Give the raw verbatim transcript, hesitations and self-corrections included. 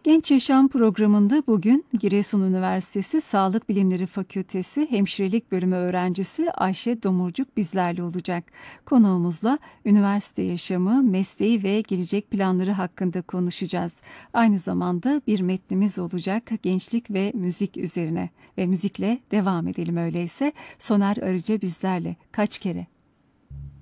Genç Yaşam programında bugün Giresun Üniversitesi Sağlık Bilimleri Fakültesi Hemşirelik Bölümü öğrencisi Ayşe Domurcuk bizlerle olacak. Konuğumuzla üniversite yaşamı, mesleği ve gelecek planları hakkında konuşacağız. Aynı zamanda bir metnimiz olacak gençlik ve müzik üzerine ve müzikle devam edelim öyleyse. Soner Arıca bizlerle. Kaç kere?